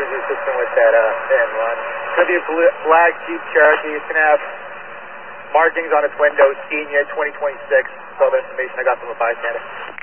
cruiser system with that N1. It's going to be a black Jeep Cherokee. It's going to have markings on its window, Senior 2026. That's all the information I got from a bystander.